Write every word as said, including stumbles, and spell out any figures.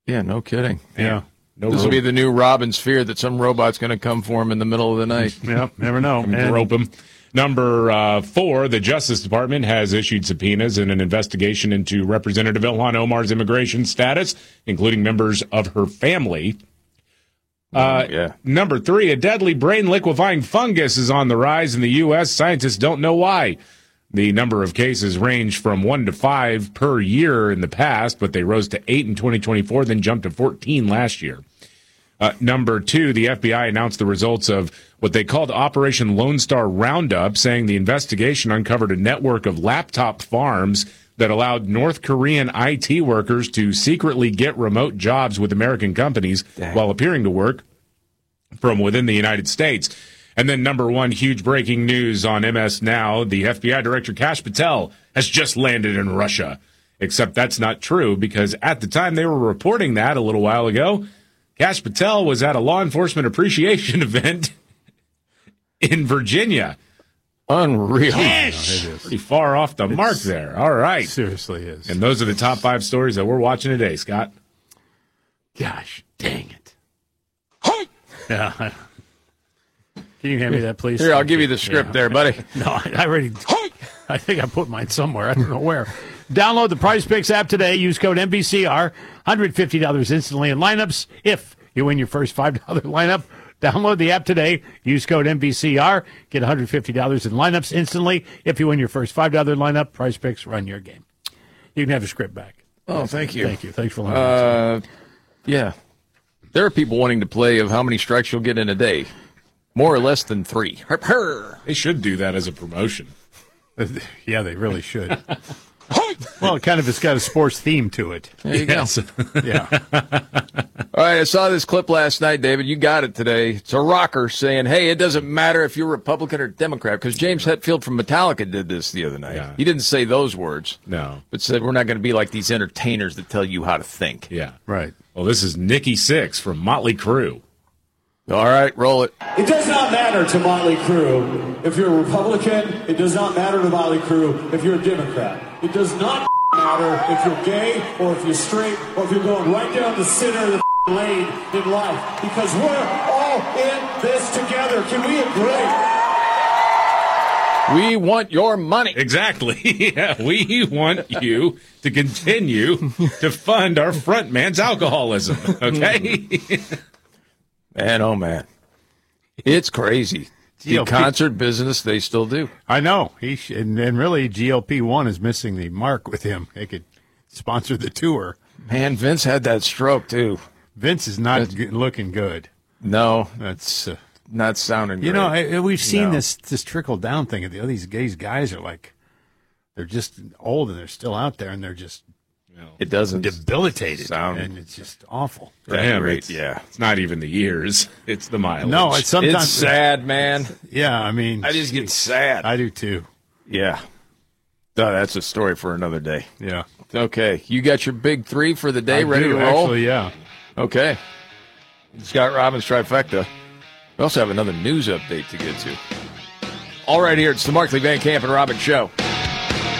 Yeah, no kidding. Yeah. No this will be the new Robin's fear that some robot's going to come for him in the middle of the night. Yeah, never know. And rope him. Number uh, four, the Justice Department has issued subpoenas in an investigation into Representative Ilhan Omar's immigration status, including members of her family. Uh, yeah. Number three, a deadly brain liquefying fungus is on the rise in the U S. Scientists don't know why. The number of cases range from one to five per year in the past, but they rose to eight in twenty twenty-four, then jumped to fourteen last year. Uh, number two, the F B I announced the results of what they called Operation Lone Star Roundup, saying the investigation uncovered a network of laptop farms that allowed North Korean I T workers to secretly get remote jobs with American companies Dang. while appearing to work from within the United States. And then number one, huge breaking news on M S Now, the F B I Director Kash Patel has just landed in Russia. Except that's not true, because at the time they were reporting that a little while ago, Kash Patel was at a law enforcement appreciation event in Virginia. Unreal. Cash! No, Pretty far off the it's, mark there. All right. Seriously is. And those are the top five stories that we're watching today, Scott. Gosh, dang it. Yeah. Can you hand me that, please? Here, I'll give you the script yeah. there, buddy. No, I, I already. I think I put mine somewhere. I don't know where. Download the Prize Picks app today. Use code N B C R. one hundred fifty dollars instantly in lineups. If you win your first five dollars lineup, download the app today. Use code N B C R. Get one hundred fifty dollars in lineups instantly. If you win your first five dollars lineup, Prize Picks, run your game. You can have your script back. Oh, thank you. Thank you. Thanks for learning. Uh, yeah. There are people wanting to play of how many strikes you'll get in a day. More or less than three. Herp, her. They should do that as a promotion. Yeah, they really should. Well, it kind of, it's got a sports theme to it. There you yes. go. Yeah. All right, I saw this clip last night, David. You got it today. It's a rocker saying, hey, it doesn't matter if you're Republican or Democrat, because James Hetfield from Metallica did this the other night. Yeah. He didn't say those words. No. But said, we're not going to be like these entertainers that tell you how to think. Yeah. Right. Well, this is Nikki Sixx from Motley Crue. All right, roll it. It does not matter to Motley Crue if you're a Republican. It does not matter to Motley Crue if you're a Democrat. It does not matter if you're gay or if you're straight or if you're going right down the center of the lane in life, because we're all in this together. Can we agree? We want your money. Exactly. Yeah, we want you to continue to fund our front man's alcoholism. Okay. Man, oh, man. It's crazy. The concert business, they still do. I know. He sh- and, and really, G O P one is missing the mark with him. They could sponsor the tour. Man, Vince had that stroke, too. Vince is not g- looking good. No. That's uh, not sounding You great. know, I, we've seen no. this this trickle-down thing. The, these gays guys are like, they're just old and they're still out there, and they're just It doesn't debilitated, sound, and it's just awful. For him, great. it's, yeah. it's not even the years; it's the mileage. No, it's sometimes it's sad, man. Yeah, I mean, I just get sad. I do too. Yeah, oh, that's a story for another day. Yeah. Okay, you got your big three for the day I ready do, to roll? Actually, yeah. Okay, Scott Robbins trifecta. We also have another news update to get to. All right, here it's the Markley Van Camp and Robbins Show.